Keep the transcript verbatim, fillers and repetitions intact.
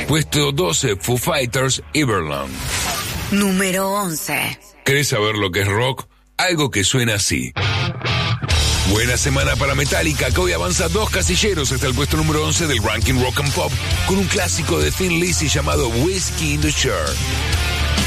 Puesto doce, Foo Fighters, Everlong. Número once. ¿Querés saber lo que es rock? Algo que suena así. Buena semana para Metallica, que hoy avanza dos casilleros hasta el puesto número once del ranking Rock and Pop, con un clásico de Thin Lizzy llamado Whiskey in the Jar.